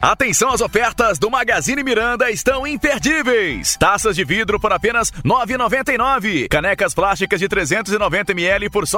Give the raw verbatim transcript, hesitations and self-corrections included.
Atenção, as ofertas do Magazine Miranda estão imperdíveis. Taças de vidro por apenas nove reais e noventa e nove centavos. Canecas plásticas de trezentos e noventa mililitros por só